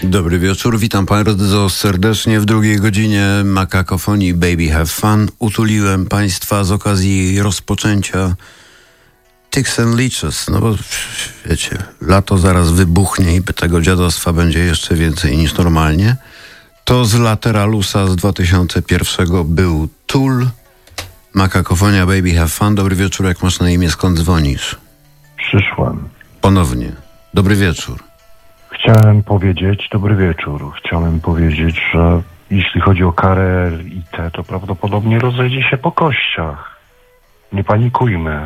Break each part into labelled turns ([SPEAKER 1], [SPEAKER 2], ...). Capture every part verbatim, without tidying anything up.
[SPEAKER 1] Dobry wieczór, witam bardzo serdecznie w drugiej godzinie Makakofonii Baby Have Fun. Utuliłem Państwa z okazji rozpoczęcia Ticks and Leeches, no bo wiecie, lato zaraz wybuchnie i tego dziadostwa będzie jeszcze więcej niż normalnie. To z Lateralusa z dwa tysiące pierwszego był Tool, Makakofonia Baby Have Fun. Dobry wieczór, jak masz na imię, skąd dzwonisz?
[SPEAKER 2] Przyszłem.
[SPEAKER 1] Ponownie. Dobry wieczór.
[SPEAKER 2] Chciałem powiedzieć, dobry wieczór, chciałem powiedzieć, że jeśli chodzi o K R L i te, to prawdopodobnie rozejdzie się po kościach. Nie panikujmy.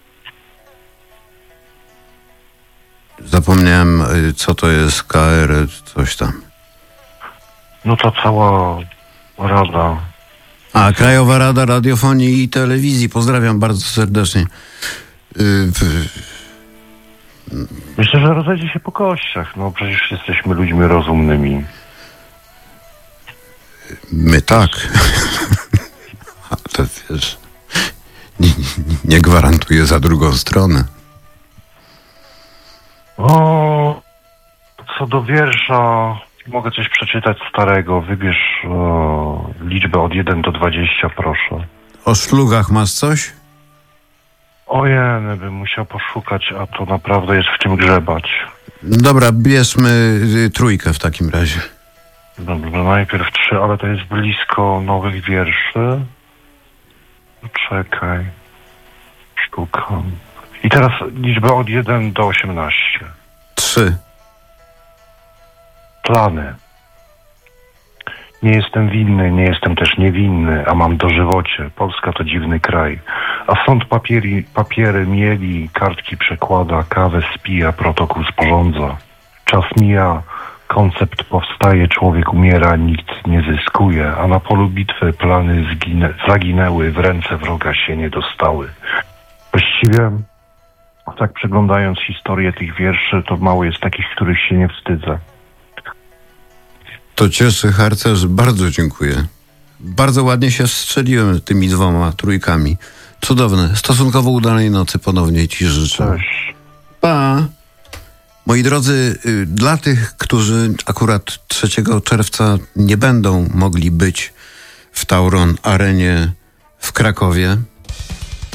[SPEAKER 1] Zapomniałem, co to jest K R L, coś tam.
[SPEAKER 2] No to cała rada.
[SPEAKER 1] A, Krajowa Rada Radiofonii i Telewizji. Pozdrawiam bardzo serdecznie.
[SPEAKER 2] Myślę, że rozejdzie się po kościach. No przecież jesteśmy ludźmi rozumnymi.
[SPEAKER 1] My tak. Ale wiesz, nie, nie, nie gwarantuję za drugą stronę.
[SPEAKER 2] O, co do wiersza, mogę coś przeczytać starego. Wybierz o, liczbę od jeden do dwudziestu, proszę.
[SPEAKER 1] O szlugach masz coś?
[SPEAKER 2] Ojej, bym musiał poszukać, a to naprawdę jest w czym grzebać.
[SPEAKER 1] Dobra, bierzmy y, trójkę w takim razie.
[SPEAKER 2] Dobrze, najpierw trzy, ale to jest blisko nowych wierszy. Czekaj. Szukam. I teraz liczbę od jeden do osiemnastu.
[SPEAKER 1] Trzy.
[SPEAKER 2] Plany. Nie jestem winny, nie jestem też niewinny, a mam dożywocie. Polska to dziwny kraj. A sąd papiery, papiery mieli, kartki przekłada, kawę spija, protokół sporządza. Czas mija, koncept powstaje, człowiek umiera, nikt nie zyskuje, a na polu bitwy plany zginę, zaginęły, w ręce wroga się nie dostały. Właściwie, tak przeglądając historię tych wierszy, to mało jest takich, których się nie wstydzę.
[SPEAKER 1] To cieszy, harcerz, bardzo dziękuję. Bardzo ładnie się strzeliłem tymi dwoma trójkami. Cudowne. Stosunkowo udanej nocy ponownie ci życzę.
[SPEAKER 2] Cześć.
[SPEAKER 1] Pa! Moi drodzy, y, dla tych, którzy akurat trzeciego czerwca nie będą mogli być w Tauron Arenie w Krakowie,